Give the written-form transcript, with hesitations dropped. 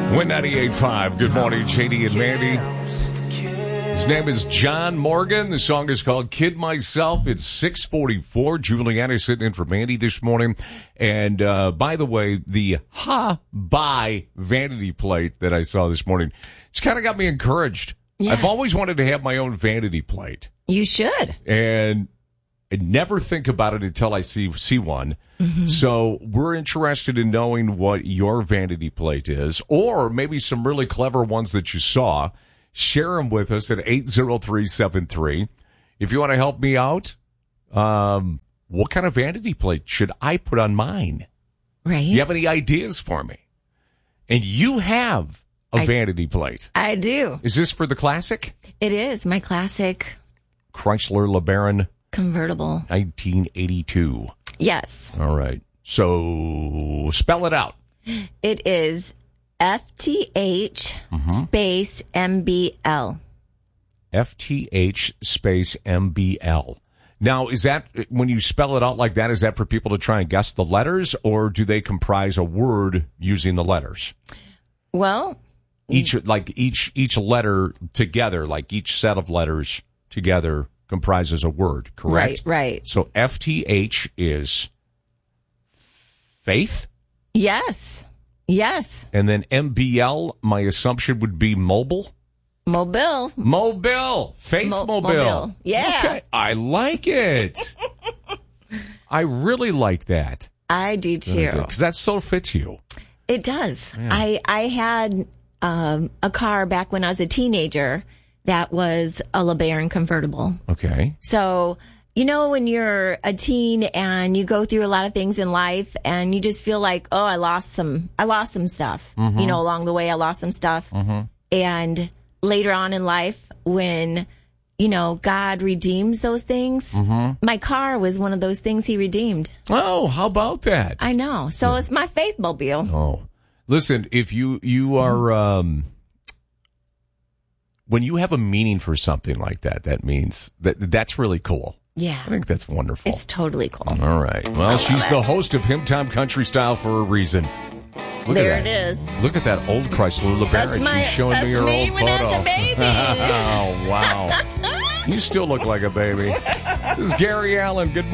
Win 98.5. Good morning, JD and Mandy. His name is John Morgan. The song is called Kid Myself. It's 6:44. Juliana sitting in for Mandy this morning. And by the way, the buy vanity plate that I saw this morning, it's kind of got me encouraged. Yes. I've always wanted to have my own vanity plate. You should. And I never think about it until I see one. Mm-hmm. So we're interested in knowing what your vanity plate is, or maybe some really clever ones that you saw. Share them with us at 80373. If you want to help me out, what kind of vanity plate should I put on mine? Right. You have any ideas for me? And you have a vanity plate. I do. Is this for the classic? It is. My classic Chrysler LeBaron convertible. 1982. Yes. All right. So spell it out. It is FTH space MBL. FTH space MBL. Now, is that, when you spell it out like that, is that for people to try and guess the letters, or do they comprise a word using the letters? Well, each letter together, like each set of letters together comprises a word, correct? Right. So FTH is faith? Yes. And then MBL, my assumption would be mobile? Mobile. Faith Mobile. Yeah. Okay. I like it. I really like that. I do too. Because that so fits you. It does. Yeah. I had a car back when I was a teenager that was a LeBaron convertible. Okay. So, you know, when you're a teen and you go through a lot of things in life and you just feel like, oh, I lost some stuff. Mm-hmm. You know, along the way, I lost some stuff. Mm-hmm. And later on in life, when, you know, God redeems those things, my car was one of those things he redeemed. Oh, how about that? I know. So it's my faith mobile. Oh, listen, if you are, when you have a meaning for something like that, that means that's really cool. Yeah. I think that's wonderful. It's totally cool. All right. Well, she's the host of Hymn Time Country Style for a reason. Look there at that. it is. Look at that old Chrysler LeBaron. She's showing me her old when photo. I was a baby. Oh, wow. You still look like a baby. This is Gary Allen. Good morning.